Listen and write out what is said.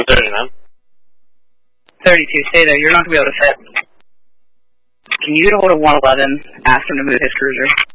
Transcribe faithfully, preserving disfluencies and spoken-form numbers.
thirty-nine. thirty-two, stay there. You're not going to be able to fit. Can you get a hold of one eleven, ask him to move his cruiser?